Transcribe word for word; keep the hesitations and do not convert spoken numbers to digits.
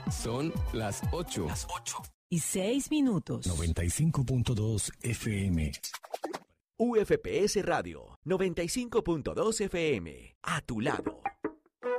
Son las ocho. Las ocho. Y seis minutos. noventa y cinco punto dos F M. U F P S Radio, noventa y cinco punto dos F M. A tu lado.